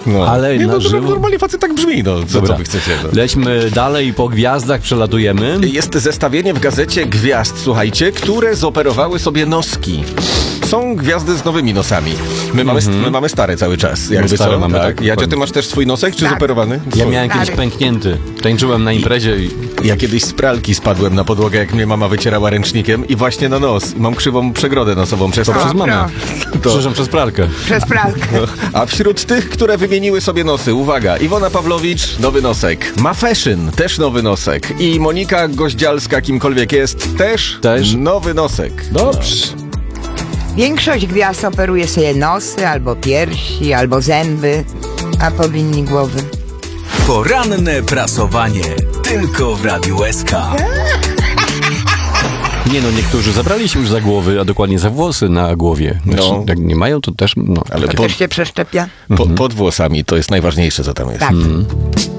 No. Ale nie, na no, żywo... normalnie facet tak brzmi, no. Co wy chcecie? No. Lećmy dalej, po gwiazdach przelatujemy. Jest zestawienie w gazecie gwiazd, słuchajcie, które zoperowały sobie noski. Są gwiazdy z nowymi nosami. My mamy stare cały czas. Jakby stare co? mamy, tak. tak. Jadzia, ty masz też swój nosek, czy Tak. zoperowany? Ja Swój. miałem kiedyś pęknięty. Tańczyłem na imprezie i... Ja kiedyś z pralki spadłem na podłogę, jak mnie mama wycierała ręcznikiem i właśnie na nos. Mam krzywą przegrodę nosową przez to. Przez mamę. To- Przepraszam, przez pralkę. Przez pralkę. A wśród tych, które wymieniły sobie nosy, uwaga, Iwona Pawlowicz, nowy nosek. Ma Fashion, też nowy nosek. I Monika Goździalska, kimkolwiek jest, też nowy nosek. Dobrze. Większość gwiazd operuje sobie nosy, albo piersi, albo zęby, a powinni głowy. Poranne prasowanie. Tylko w Radiu SK. Nie no, niektórzy zabrali się już za głowy, a dokładnie za włosy na głowie. Znaczy, No. jak nie mają, to też... No. Ale To też się przeszczepia? pod włosami to jest najważniejsze, co tam jest. Tak.